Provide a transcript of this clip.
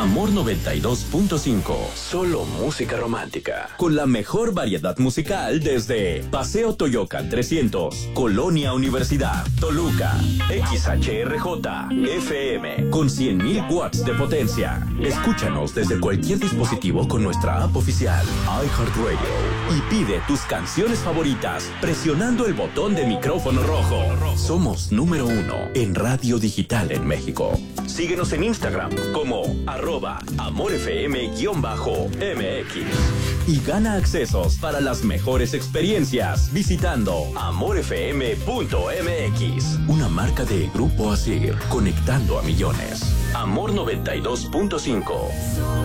Amor 92.5. Solo música romántica. Con la mejor variedad musical desde Paseo Toyocan 300, Colonia Universidad, Toluca, XHRJ, FM, con 100.000 watts de potencia. Escúchanos desde cualquier dispositivo con nuestra app oficial, iHeartRadio. Y pide tus canciones favoritas presionando el botón de micrófono rojo. Somos número 1 en radio digital en México. Síguenos en Instagram como @AmorFM_MX y gana accesos para las mejores experiencias visitando amorfm.mx, una marca de Grupo Asir, conectando a millones. Amor 92.5.